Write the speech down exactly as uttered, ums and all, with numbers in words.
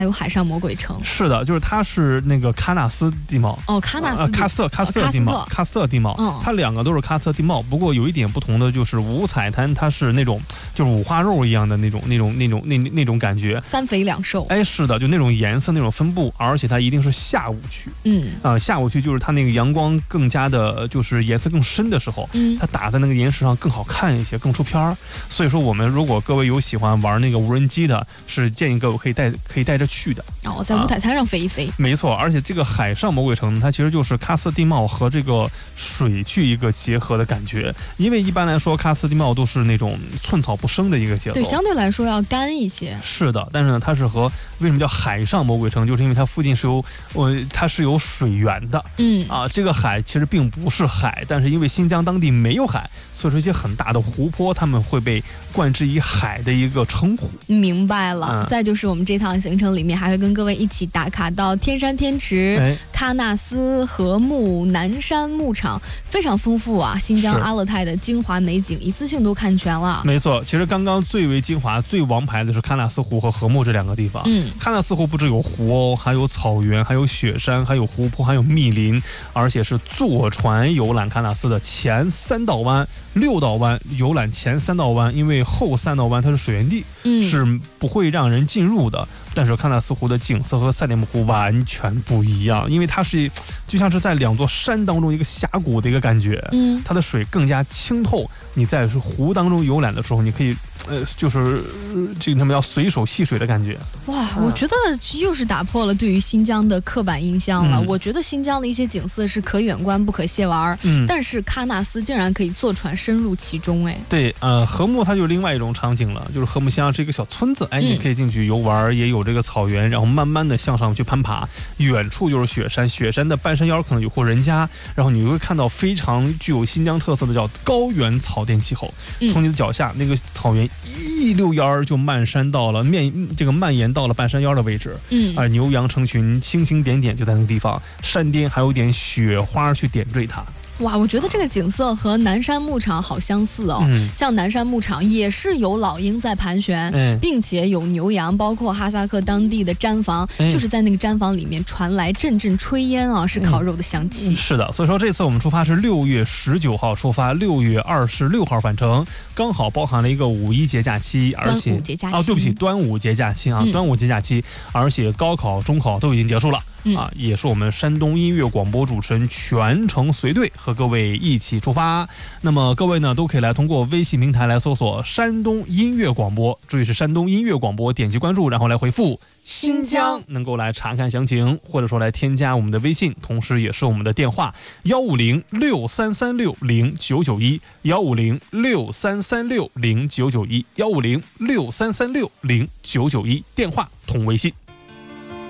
还有海上魔鬼城。 是的，就是它是那个喀纳斯地貌。 哦，喀纳斯、 呃、喀斯特喀斯特地貌，喀斯特地貌、嗯，它两个都是喀斯特地貌，不过有一点不同的就是五彩滩它是那种就是五花肉一样的那种那种那种那那种感觉， 三肥两瘦。 哎，是的，就那种颜色那种分布，而且它一定是下午去。嗯啊、呃，下午去就是它那个阳光更加的，就是颜色更深的时候，嗯，它打在那个岩石上更好看一些，更出片儿。所以说，我们如果各位有喜欢玩那个无人机的，是建议各位可以带可以带着去的。 哦，在五彩滩上飞一飞、啊。 没错，而且这个海上魔鬼城，它其实就是喀斯特地貌和这个水去一个结合的感觉。因为一般来说，喀斯特地貌都是那种寸草不生的一个节奏， 对，相对来说要干一些。 是的，但是呢，它是和为什么叫海上魔鬼城，就是因为它附近是有呃它是有水源的。嗯啊，这个海其实并不是海，但是因为新疆当地没有海，所以说一些很大的湖泊，他们会被冠之以海的一个称呼。 明白了、嗯。再就是我们这趟行程里面还会跟各位一起打卡到天山天池、哎、喀纳斯、禾木、南山牧场，非常丰富啊！新疆阿勒泰的精华美景一次性都看全了。 没错，其实刚刚最为精华、最王牌的是喀纳斯湖和禾木这两个地方。嗯，喀纳斯湖不只有湖哦，还有草原，还有雪山，还有湖泊，还有密林，而且是坐船游览喀纳斯的前三道湾、六道湾，游览前三道湾，因为后三道湾它是水源地，嗯，是不会让人进入的。但是喀纳斯湖的景色和赛里木湖完全不一样，因为它是就像是在两座山当中一个峡谷的一个感觉，嗯，它的水更加清透。你在湖当中游览的时候，你可以呃，就是这个他们要随手戏水的感觉。 哇，我觉得又是打破了对于新疆的刻板印象了。嗯、我觉得新疆的一些景色是可远观不可亵玩，嗯，但是喀纳斯竟然可以坐船深入其中，哎， 对，呃，禾木它就是另外一种场景了，就是禾木乡是一个小村子，哎，你可以进去游玩，也有这个草原，然后慢慢的向上去攀爬，远处就是雪山，雪山的半山腰可能有户人家，然后你会看到非常具有新疆特色的叫高原草甸气候，从你的脚下那个草原一溜烟儿就漫山到了面这个蔓延到了半山腰的位置，嗯，啊、呃，牛羊成群，星星点点就在那个地方，山巅还有点雪花去点缀它。 哇，我觉得这个景色和南山牧场好相似哦。嗯、像南山牧场也是有老鹰在盘旋，嗯、并且有牛羊，包括哈萨克当地的毡房，嗯、就是在那个毡房里面传来阵阵炊烟啊，是烤肉的香气。 嗯、是的，所以说这次我们出发是六月十九号出发，六月二十六号返程，刚好包含了一个五一节假期，而且端午节假期啊，对不起，端午节假期啊，嗯、端午节假期，而且高考、中考都已经结束了。嗯、啊，也是我们山东音乐广播主持人全程随队和各位一起出发。那么各位呢，都可以来通过微信平台来搜索山东音乐广播，注意是山东音乐广播，点击关注，然后来回复新疆，能够来查看详情，或者说来添加我们的微信，同时也是我们的电话幺五零六三三六零九九一幺五零六三三六零九九一幺五零六三三六零九九一，电话同微信。